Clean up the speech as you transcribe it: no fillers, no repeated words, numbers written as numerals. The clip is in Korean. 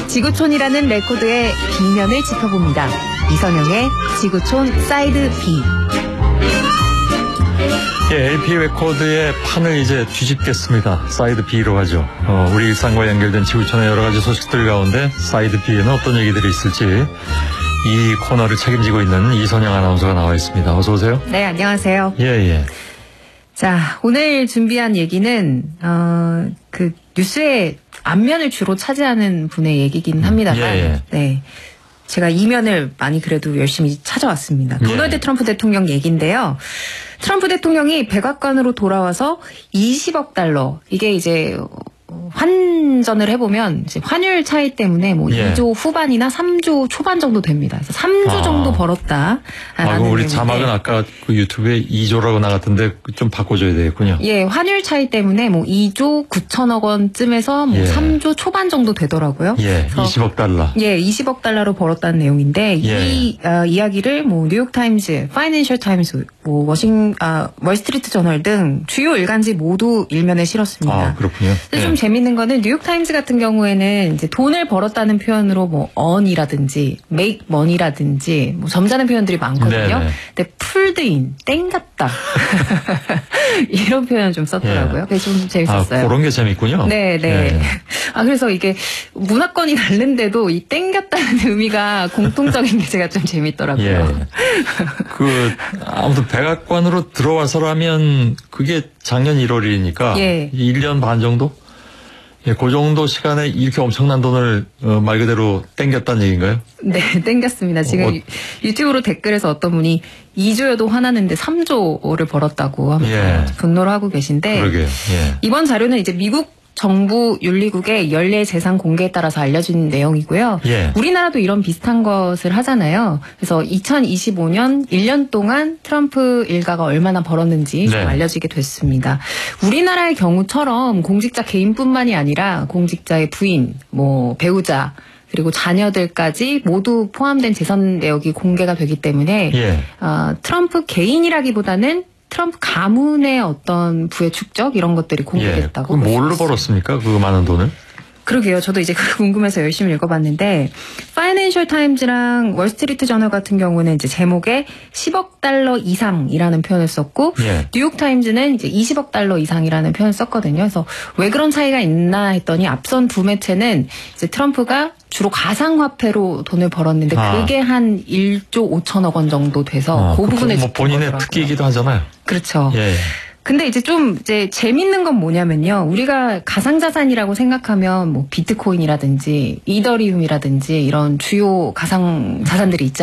지구촌이라는 레코드의 B면을 짚어봅니다. 이선영의 지구촌 사이드 B. 예, LP 레코드의 판을 이제 뒤집겠습니다. 사이드 B로 하죠. 우리 일상과 연결된 지구촌의 여러 가지 소식들 가운데 사이드 B에는 어떤 얘기들이 있을지 이 코너를 책임지고 있는 이선영 아나운서가 나와 있습니다. 어서 오세요. 네, 안녕하세요. 예. 자, 오늘 준비한 얘기는 그 뉴스의 앞면을 주로 차지하는 분의 얘기긴 합니다만, 네. 제가 이면을 많이 그래도 열심히 찾아왔습니다. 도널드 트럼프 대통령 얘기인데요. 트럼프 대통령이 백악관으로 돌아와서 20억 달러, 이게 이제 환전을 해보면 이제 환율 차이 때문에 뭐 2조 후반이나 3조 초반 정도 됩니다. 그래서 3조 정도 벌었다. 우리 자막은 아까 그 유튜브에 2조라고 나갔던데 좀 바꿔줘야 되겠군요. 예, 환율 차이 때문에 뭐 2조 9천억 원쯤에서 뭐 3조 초반 정도 되더라고요. 예, 20억 달러. 예, 20억 달러로 벌었다는 내용인데 이 이야기를 뭐 뉴욕 타임즈, 파이낸셜 타임즈, 뭐 월스트리트 저널 등 주요 일간지 모두 일면에 실었습니다. 아, 그렇군요. 좀 재밌는 거는 뉴욕 타임즈 같은 경우에는 이제 돈을 벌었다는 표현으로 뭐 earn이라든지 make money라든지 뭐 점잖은 표현들이 많거든요. 근데 pulled in, 땡겼다. 이런 표현을 좀 썼더라고요. 그래서 좀 재밌었어요. 그런 게 재밌군요. 네. 그래서 이게 문화권이 다른데도 이 땡겼다는 의미가 공통적인 게 제가 좀 재밌더라고요. 아무튼 백악관으로 들어와서라면 그게 작년 1월이니까 1년 반 정도? 그 정도 시간에 이렇게 엄청난 돈을 말 그대로 땡겼다는 얘기인가요? 네, 땡겼습니다. 지금 유튜브로 댓글에서 어떤 분이 2조여도 화나는데 3조를 벌었다고 하면서 분노를 하고 계신데 이번 자료는 이제 미국 정부 윤리국의 연례재산 공개에 따라서 알려진 내용이고요. 우리나라도 이런 비슷한 것을 하잖아요. 그래서 2025년 1년 동안 트럼프 일가가 얼마나 벌었는지 좀 알려지게 됐습니다. 우리나라의 경우처럼 공직자 개인뿐만이 아니라 공직자의 부인, 뭐 배우자, 그리고 자녀들까지 모두 포함된 재산 내역이 공개가 되기 때문에 트럼프 개인이라기보다는 트럼프 가문의 어떤 부의 축적 이런 것들이 공개됐다고. 그럼 뭘로 벌었습니까? 그 많은 돈을? 그러게요. 저도 이제 그거 궁금해서 열심히 읽어봤는데 파이낸셜 타임즈랑 월스트리트 저널 같은 경우는 이제 제목에 10억 달러 이상이라는 표현을 썼고 뉴욕 타임즈는 이제 20억 달러 이상이라는 표현을 썼거든요. 그래서 왜 그런 차이가 있나 했더니 앞선 두 매체는 이제 트럼프가 주로 가상화폐로 돈을 벌었는데 그게 한 1조 5천억 원 정도 돼서 그 부분에 뭐 본인의 특기이기도 하잖아요. 그렇죠. 근데 이제 좀 재밌는 건 뭐냐면요. 우리가 가상자산이라고 생각하면 뭐 비트코인이라든지 이더리움이라든지 이런 주요 가상자산들이 있잖아요.